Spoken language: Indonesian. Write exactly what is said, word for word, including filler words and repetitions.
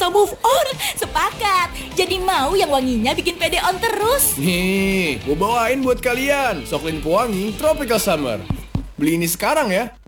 bisa move on. Sepakat. Jadi mau yang wanginya bikin pede on terus. Nih, gue bawain buat kalian Soklin Pewangi Tropical Summer. Beli ini sekarang ya.